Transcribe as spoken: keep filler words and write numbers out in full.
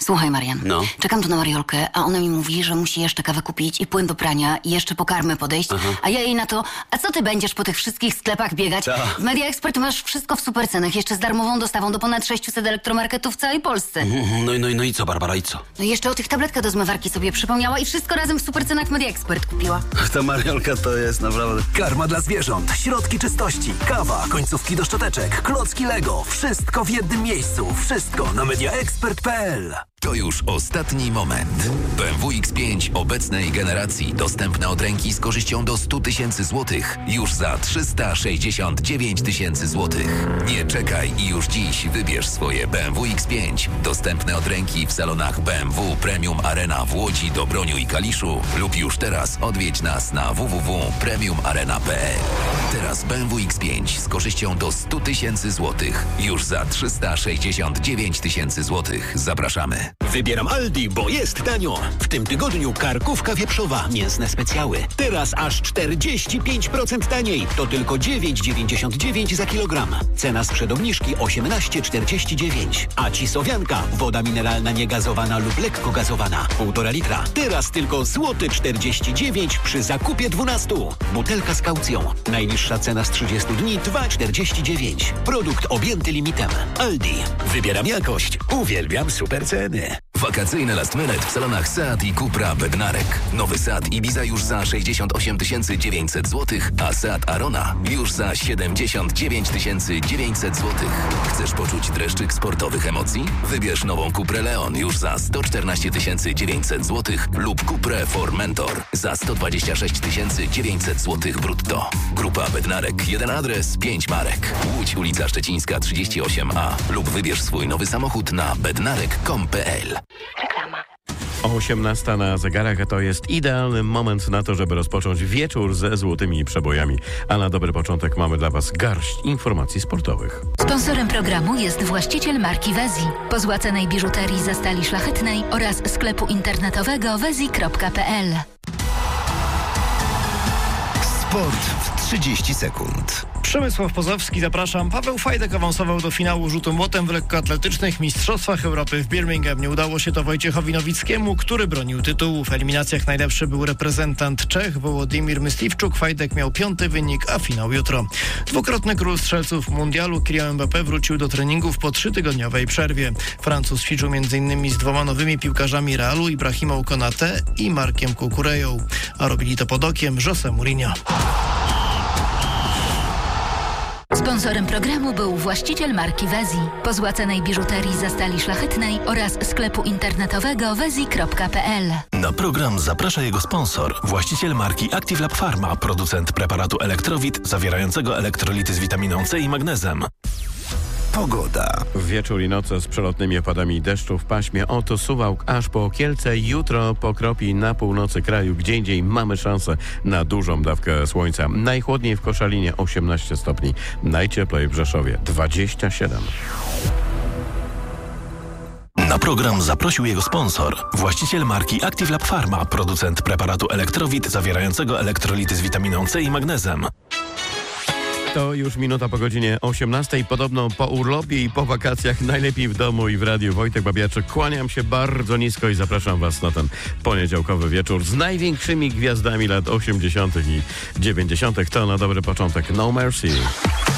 Słuchaj, Marian, No. czekam tu na Mariolkę, a ona mi mówi, że musi jeszcze kawę kupić i płyn do prania i jeszcze po karmę podejść, Aha. a ja jej na to, a co ty będziesz po tych wszystkich sklepach biegać? Ta. W Media Expert masz wszystko w super cenach, jeszcze z darmową dostawą do ponad sześciuset elektromarketów w całej Polsce. Mhm, No i, no, i, no i co, Barbara, i co? No i jeszcze o tych tabletkach do zmywarki sobie przypomniała i wszystko razem w super cenach w Media Expert kupiła. Ta Mariolka to jest naprawdę... Karma dla zwierząt, środki czystości, kawa, końcówki do szczoteczek, klocki Lego. Wszystko w jednym miejscu. Wszystko na media expert kropka p l. To już ostatni moment. B M W X pięć obecnej generacji dostępne od ręki z korzyścią do sto tysięcy złotych już za trzysta sześćdziesiąt dziewięć tysięcy złotych. Nie czekaj i już dziś wybierz swoje B M W X pięć dostępne od ręki w salonach B M W Premium Arena w Łodzi, Dobroniu i Kaliszu lub już teraz odwiedź nas na w w w kropka premium arena kropka p l. Teraz B M W X pięć z korzyścią do sto tysięcy złotych już za trzysta sześćdziesiąt dziewięć tysięcy złotych. Zapraszamy. Wybieram Aldi, bo jest tanio. W tym tygodniu karkówka wieprzowa, mięsne specjały. Teraz aż czterdzieści pięć procent taniej. To tylko dziewięć dziewięćdziesiąt dziewięć za kilogram. Cena sprzed obniżki osiemnaście czterdzieści dziewięć. A cisowianka, woda mineralna niegazowana lub lekko gazowana, półtora litra. Teraz tylko złoty czterdzieści dziewięć przy zakupie dwunastu. Butelka z kaucją. Najniższa cena z trzydziestu dni dwa czterdzieści dziewięć. Produkt objęty limitem. Aldi. Wybieram jakość. Uwielbiam super ceny. Wakacyjne last minute w salonach Seat i Cupra Bednarek. Nowy Seat Ibiza już za sześćdziesiąt osiem tysięcy dziewięćset złotych, a Seat Arona już za siedemdziesiąt dziewięć tysięcy dziewięćset złotych. Chcesz poczuć dreszczyk sportowych emocji? Wybierz nową Cuprę Leon już za sto czternaście tysięcy dziewięćset złotych lub Cuprę Formentor za sto dwadzieścia sześć tysięcy dziewięćset złotych brutto. Grupa Bednarek, jeden adres, pięć marek. Łódź, ulica Szczecińska trzydzieści osiem a lub wybierz swój nowy samochód na bednarek kropka com kropka p l. Reklama. osiemnasta na zegarach, a to jest idealny moment na to, żeby rozpocząć wieczór ze złotymi przebojami. A na dobry początek mamy dla Was garść informacji sportowych. Sponsorem programu jest właściciel marki Wezi, pozłacanej biżuterii ze stali szlachetnej oraz sklepu internetowego wezi kropka p l. Sport w trzydzieści sekund. Przemysław Pozowski, zapraszam. Paweł Fajdek awansował do finału rzutu młotem w lekkoatletycznych Mistrzostwach Europy w Birmingham. Nie udało się to Wojciechowi Nowickiemu, który bronił tytułu. W eliminacjach najlepszy był reprezentant Czech Wołodymyr Mystiwczuk. Fajdek miał piąty wynik, a finał jutro. Dwukrotny król strzelców mundialu Kylian Mbappé wrócił do treningów po trzytygodniowej przerwie. Francuz ćwiczył m.in. z dwoma nowymi piłkarzami Realu, Ibrahimą Konaté i Markiem Kukureją. A robili to pod okiem José Mourinho. Sponsorem programu był właściciel marki Wezi, pozłacanej biżuterii ze stali szlachetnej oraz sklepu internetowego wezi kropka p l. Na program zaprasza jego sponsor, właściciel marki Active Lab Pharma, producent preparatu Elektrowit zawierającego elektrolity z witaminą C i magnezem. Pogoda. Wieczór i noce z przelotnymi opadami deszczu w paśmie oto Suwałk aż po Kielce. Jutro pokropi na północy kraju. Gdzie indziej mamy szansę na dużą dawkę słońca. Najchłodniej w Koszalinie osiemnaście stopni. Najcieplej w Rzeszowie dwadzieścia siedem. Na program zaprosił jego sponsor, właściciel marki Active Lab Pharma, producent preparatu Elektrowit zawierającego elektrolity z witaminą C i magnezem. To już minuta po godzinie osiemnastej. Podobno po urlopie i po wakacjach najlepiej w domu i w radiu. Wojtek Babiaczek, kłaniam się bardzo nisko i zapraszam Was na ten poniedziałkowy wieczór z największymi gwiazdami lat osiemdziesiątych i dziewięćdziesiątych. To na dobry początek No Mercy.